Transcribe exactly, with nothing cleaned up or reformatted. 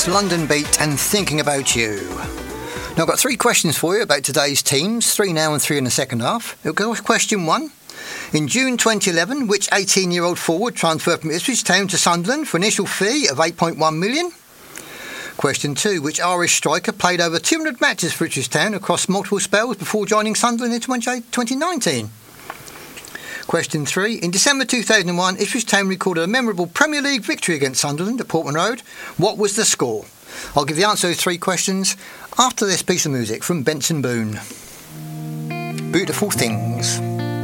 That's London Beat and Thinking About You. Now I've got three questions for you about today's teams, three now and three in the second half. It'll go with question one. In June twenty eleven, which eighteen-year-old forward transferred from Ipswich Town to Sunderland for an initial fee of eight point one million? Question two. Which Irish striker played over two hundred matches for Ipswich Town across multiple spells before joining Sunderland in twenty nineteen? Question three. In December two thousand one, Ipswich Town recorded a memorable Premier League victory against Sunderland at Portman Road. What was the score? I'll give the answer to those three questions after this piece of music from Benson Boone. Beautiful Things.